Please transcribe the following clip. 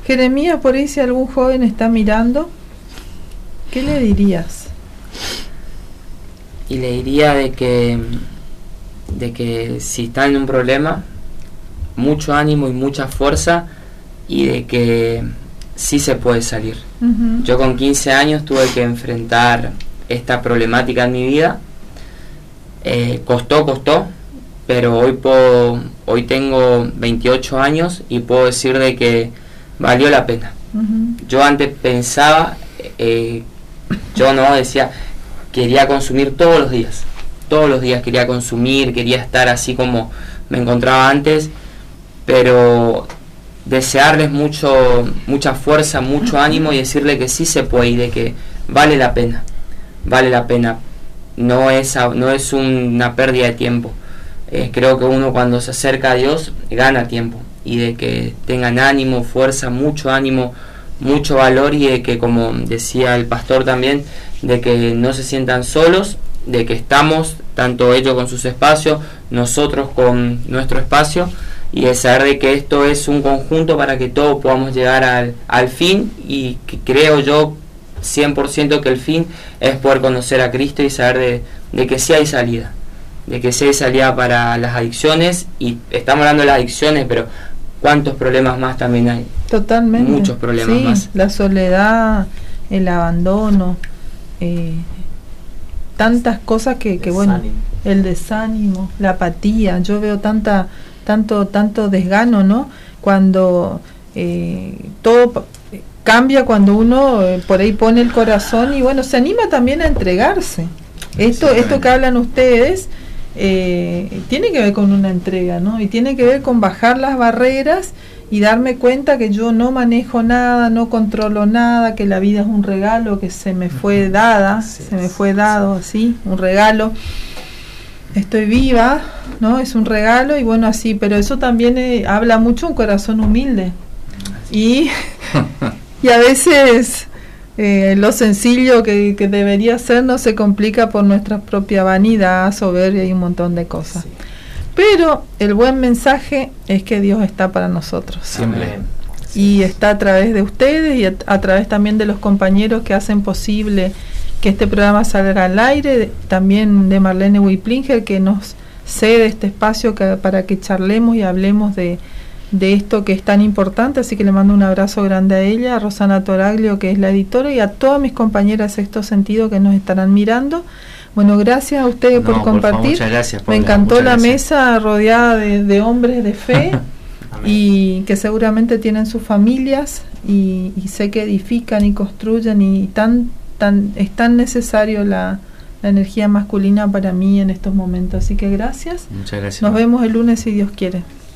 Jeremías, por ahí si algún joven está mirando, ¿qué le dirías? Y le diría de que si está en un problema, mucho ánimo y mucha fuerza, y de que sí se puede salir. Yo con 15 años tuve que enfrentar esta problemática en mi vida. Costó, pero hoy tengo 28 años y puedo decir de que valió la pena. Yo antes pensaba, decía, quería consumir todos los días quería consumir, quería estar así como me encontraba antes, pero desearles mucha fuerza, mucho ánimo, y decirle que sí se puede y de que vale la pena, no es una pérdida de tiempo. Creo que uno cuando se acerca a Dios gana tiempo, y de que tengan ánimo, fuerza, mucho ánimo, mucho valor, y de que, como decía el pastor también, de que no se sientan solos, de que estamos, tanto ellos con sus espacios, nosotros con nuestro espacio, y de saber de que esto es un conjunto para que todos podamos llegar al fin, y que creo yo 100% que el fin es poder conocer a Cristo y saber de que sí hay salida, para las adicciones. Y estamos hablando de las adicciones, pero ¿cuántos problemas más también hay? Totalmente. Muchos problemas más. La soledad, el abandono, tantas cosas que bueno, el desánimo, la apatía. Yo veo tanto desgano, ¿no? Cuando todo cambia, cuando uno por ahí pone el corazón y bueno, se anima también a entregarse. Esto que hablan ustedes tiene que ver con una entrega, ¿no? Y tiene que ver con bajar las barreras y darme cuenta que yo no manejo nada, no controlo nada, que la vida es un regalo que se me fue dada, se me fue dado así, un regalo. Estoy viva, ¿no? Es un regalo, y bueno, así, pero eso también habla mucho un corazón humilde. Y a veces lo sencillo que debería ser no se complica por nuestra propia vanidad, soberbia y un montón de cosas. Sí. Pero el buen mensaje es que Dios está para nosotros. Siempre. Y está a través de ustedes y a través también de los compañeros que hacen posible que este programa salga al aire, también de Marlene Wiplinger, que nos cede este espacio para que charlemos y hablemos de esto que es tan importante. Así que le mando un abrazo grande a ella, a Rosana Toraglio, que es la editora, y a todas mis compañeras de Sexto Sentido que nos estarán mirando. Bueno, gracias a ustedes por compartir. Por favor, muchas gracias, Paula. Me encantó la mesa rodeada de hombres de fe y que seguramente tienen sus familias y sé que edifican y construyen, y es tan necesario la energía masculina para mí en estos momentos. Así que gracias. Muchas gracias. Nos vemos el lunes si Dios quiere.